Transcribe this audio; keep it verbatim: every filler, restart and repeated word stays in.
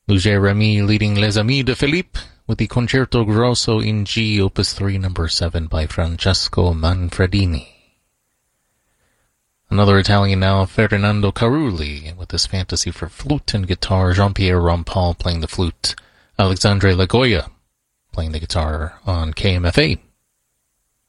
Luigi Remy leading Les Amis de Philippe with the Concerto Grosso in G, Opus three, number seven by Francesco Manfredini. Another Italian now, Ferdinando Carulli, with his fantasy for flute and guitar. Jean-Pierre Rampal playing the flute. Alexandre Lagoya playing the guitar on K M F A.